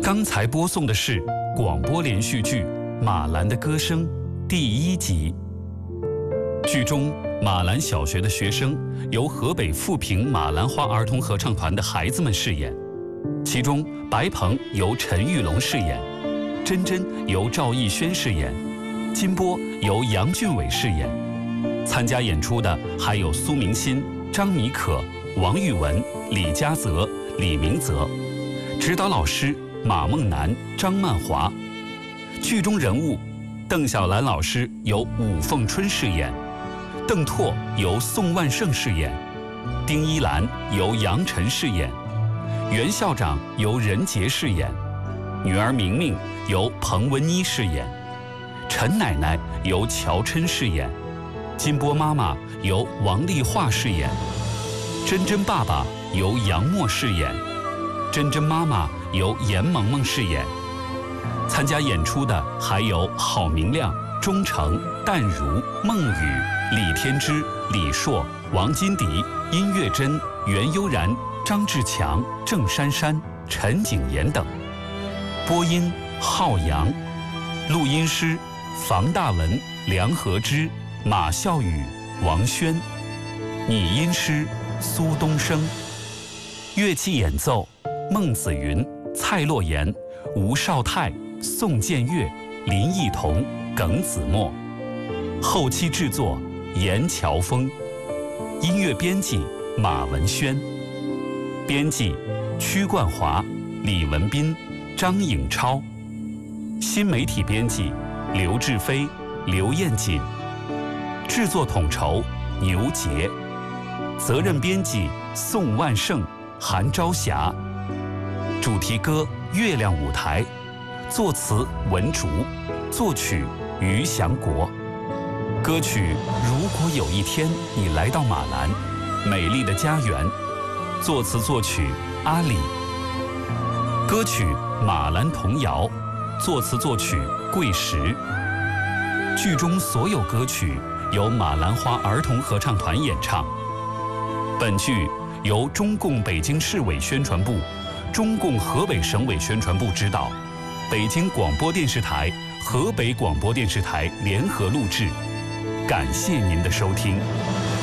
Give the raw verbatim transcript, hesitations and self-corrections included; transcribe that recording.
刚才播送的是广播连续剧《马兰的歌声》第一集。剧中马兰小学的学生由河北富平马兰花儿童合唱团的孩子们饰演，其中白鹏由陈玉龙饰演，珍珍由赵艺轩饰演，金波由杨俊伟饰演。参加演出的还有苏明新、张米可、王玉文、李嘉泽、李明泽，指导老师马梦楠、张曼华。剧中人物，邓小兰老师由武凤春饰演，邓拓由宋万胜饰演，丁一兰由杨晨饰演，袁校长由任杰饰演，女儿明明由彭文妮饰演，陈奶奶由乔琛饰演，金波妈妈由王丽华饰演，珍珍爸爸由杨默饰演，珍珍妈妈由严萌萌饰演。参加演出的还有郝明亮、钟诚、淡如、孟雨、李天之、李硕、王金迪、殷月珍、袁悠然、张志强、郑珊珊、陈景妍等。播音浩洋，录音师房大文、梁和之、马孝宇、王轩，拟音师苏东升。乐器演奏孟子云、蔡洛言、吴少泰、宋建岳、林忆彤、耿子墨。后期制作严乔峰。音乐编辑马文轩。编辑屈冠华、李文斌、张颖超。新媒体编辑刘志飞、刘艳锦。制作统筹牛杰。责任编辑宋万胜、韩朝霞。主题歌《月亮舞台》，作词文竹，作曲于祥国。歌曲《如果有一天你来到马兰，美丽的家园》，作词作曲阿里。歌曲《马兰童谣》，作词作曲桂石。剧中所有歌曲由马兰花儿童合唱团演唱。本剧由中共北京市委宣传部、中共河北省委宣传部指导，北京广播电视台、河北广播电视台联合录制。感谢您的收听。